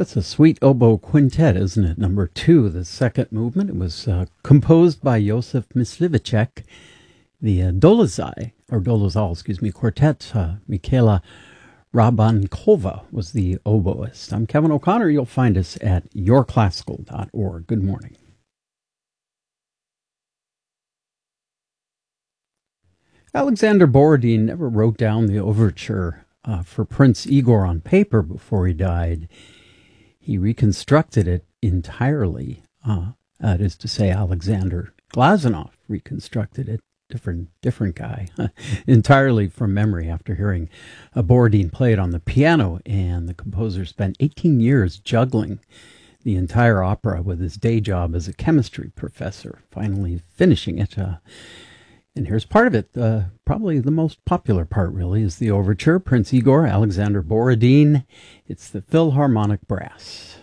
That's a sweet oboe quintet, isn't it? Number 2, the second movement. It was composed by Josef Myslivacek. The Dolezal quartet. Michaela Rabankova was the oboist. I'm Kevin O'Connor. You'll find us at yourclassical.org. Good morning. Alexander Borodin never wrote down the overture for Prince Igor on paper before he died. He reconstructed it entirely. That is to say, Alexander Glazunov reconstructed it. Different guy, entirely from memory after hearing Borodin play it on the piano, and the composer spent 18 years juggling the entire opera with his day job as a chemistry professor, finally finishing it. And here's part of it. Probably the most popular part, really, is the overture, Prince Igor, Alexander Borodin. It's the Philharmonic Brass.